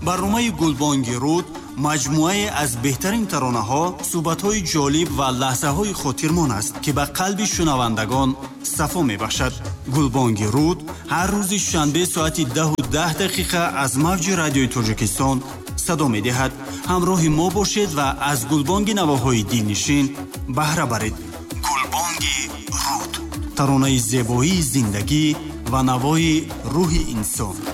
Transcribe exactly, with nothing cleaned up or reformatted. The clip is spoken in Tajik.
барномаи Гулбонги руд маҷмуае аз беҳтарин таронаҳо, суҳбатҳои ҷолиб ва лаҳзаҳои хотирмон аст, ки ба қалби шунавандагон сафо мебахшад. Гулбонги руд ҳар рӯзи шанбе соати даҳу даҳ дақиқа аз мавҷи радиои Тоҷикистон садо медиҳад. ҳамроҳи мо бошед ва аз гулбонги навоҳои дилнишин баҳра баред. Гулбонги руд, таронаи зебоии зиндагӣ ва навои рӯҳи инсон.